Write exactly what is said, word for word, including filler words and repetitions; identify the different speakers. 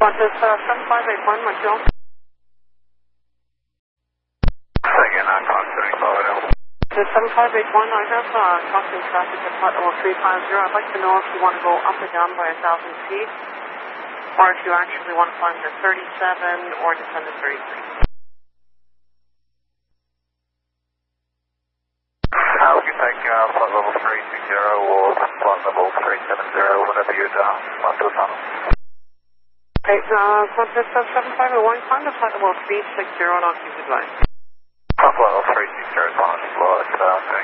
Speaker 1: Qantas uh, seven five eight one, Montreal.
Speaker 2: Again, I'm Cox seventy-five eight one.
Speaker 1: This seven five eight one, I have uh, crossing traffic at flight level three five zero. I'd like to know if you want to go up or down by one thousand feet, or if you actually want to climb to thirty-seven or descend to thirty-three.
Speaker 2: Uh, we can take uh, flight level three six zero or flight level three seven zero, whenever you'd uh, want to tunnel.
Speaker 1: Okay, uh, Qantas uh, seven five eight one, climb to flight level three six zero and I'll keep you blind.
Speaker 2: Flight level three six zero is fine, flight uh,